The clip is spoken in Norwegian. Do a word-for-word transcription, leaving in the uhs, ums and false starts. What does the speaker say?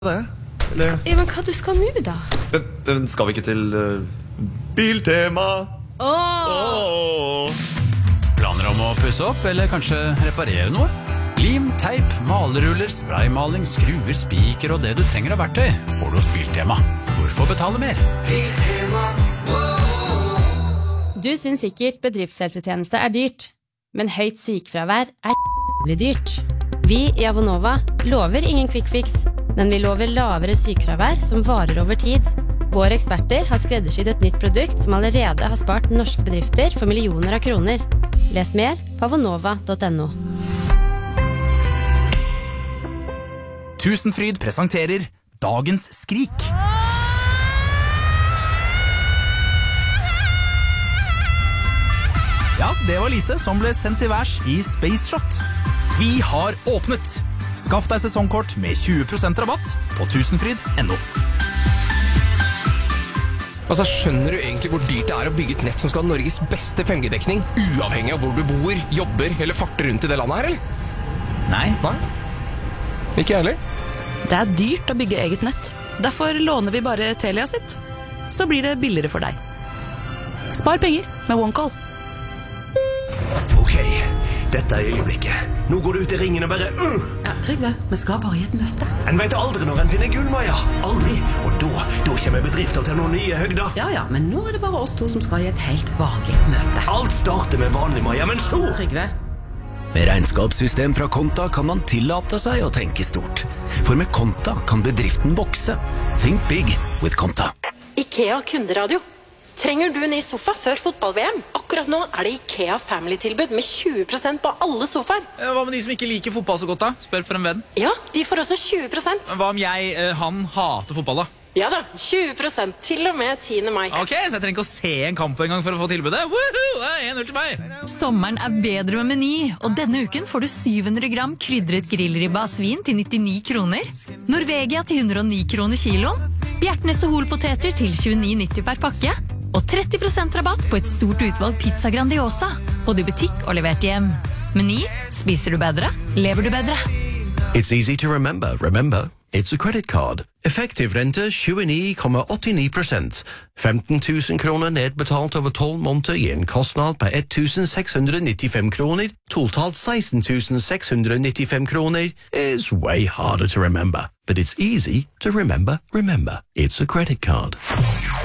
det, eller? Ja, men hva du skal nå da? Men, men skal vi ikke til uh, Biltema? Åh! Åh! Planer om å pusse opp, eller kanskje reparere noe? Lim, teip, maleruller, spraymaling, skruer, spiker og det du trenger av verktøy får du hos Biltema. Hvorfor betale mer? Biltema, Du syns sikkert bedriftshelsetjeneste er dyrt, men høyt sykefravær er jævlig dyrt. Vi i Avonova lover ingen quick fix, men vi lover lavere sykefravær som varer over tid. Våre eksperter har skreddersydd et nytt produkt som allerede har spart norske bedrifter for millioner av kroner. Les mer på avonova punktum no. Tusenfryd presenterer Dagens skrik. Ja, det var Lise som ble sendt til værs i Space Shot. Vi har åpnet! Skaff deg sesongkort med tjue prosent rabatt på tusenfryd punktum no. Altså, skjønner du egentlig hvor dyrt det er å bygge et nett som skal ha Norges beste fem G-dekning, uavhengig av hvor du bor, jobber eller farter rundt i det landet her, eller? Nei. Nei? Ikke jeg heller. Det er dyrt å bygge eget nett. Derfor låner vi bare Telia sitt. Så blir det billigere for deg. Spar penger med OneCall. Ok, dette er øyeblikket. Nå går du ut i ringen og bare uh! Ja, Trygve, vi skal bare i et møte. En vet aldri når en finner gullmaja. Aldri. Og da, da kommer bedrifter til noen nye høgder. Ja, ja, men nå er det bare oss to som skal i et helt vanlig møte. Alt starter med vanlig maja, men så... Trygve. Med regnskapssystem fra Konta kan man tillate seg å tenke stort. For med Konta kan bedriften vokse. Think big with Konta. IKEA kunderadio. Trenger du ny sofa før fotball-V M? Akkurat nå er det IKEA Family-tilbud med tjue prosent på alle sofaer. Hva med de som ikke liker fotball så godt da? Spør for en venn. Ja, de får også tjue prosent. Hva om jeg, han, hater fotball da? Ja da, tjue prosent til og med tiende mai. Ok, så jeg trenger ikke å se en kamp en gang for å få tilbudet. Woohoo! Det er en null til meg. Sommeren er bedre med Meny, og denne uken får du syv hundre gram krydret grillribba av svin til nittini kroner. Norvegia til hundre og ni kroner kiloen. Bjertnese holpoteter til tjueni nitti per pakke. Og tretti prosent rabatt på et stort utvalg pizza Grandiosa. Både i butikk og levert hjem. Meny, spiser du bedre, lever du bedre. It's easy to remember. Remember, it's a credit card. Effektiv rente tjueni komma åttini prosent. femten tusen kroner nedbetalt over tolv måneder gir en kostnad på ett tusen seks hundre nittifem kroner. Totalt seksten tusen seks hundre nittifem kroner is way harder to remember. But it's easy to remember. Remember, it's a credit card.